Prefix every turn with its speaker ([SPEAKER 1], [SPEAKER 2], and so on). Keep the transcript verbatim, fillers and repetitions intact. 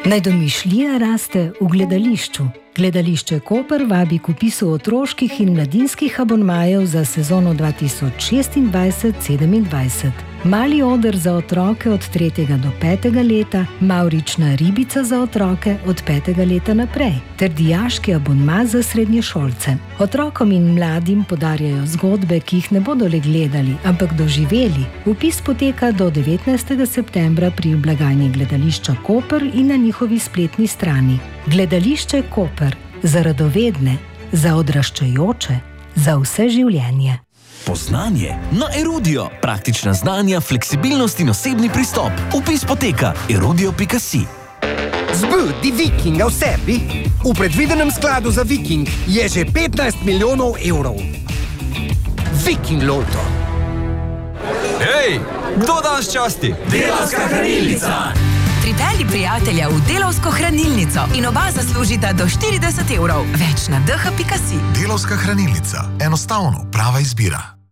[SPEAKER 1] Naj domišljija raste v gledališču. Gledališče Koper vabi k vpisu otroških in mladinskih abonmajev za sezono dva tisoč šestindvajset sedemindvajset. Mali oder za otroke od tretjega do petega leta, mavrična ribica za otroke od petega leta naprej, ter dijaški abonma za srednješolce. Otrokom in mladim podarjajo zgodbe, ki jih ne bodo le gledali, ampak doživeli. Vpis poteka do devetnajstega septembra pri blagajni Gledališča Koper in na njihovi spletni strani. Gledališče Koper. Za radovedne, za odraščajoče, za vse življenje.
[SPEAKER 2] Poznanje na Erudio. Praktična znanja, fleksibilnost in osebni pristop. Vpis poteka erudio pika si.
[SPEAKER 3] Zbudi Vikinga v sebi. V predvidenem skladu za Viking je že petnajst milijonov evrov. Viking Loto.
[SPEAKER 4] Hej, kdo danes časti?
[SPEAKER 5] Delavska hranilnica.
[SPEAKER 6] Pripelji prijatelja v Delavsko hranilnico in oba zaslužita do štirideset evrov. Več na d h pika si.
[SPEAKER 7] Delavska hranilnica. Enostavno prava izbira.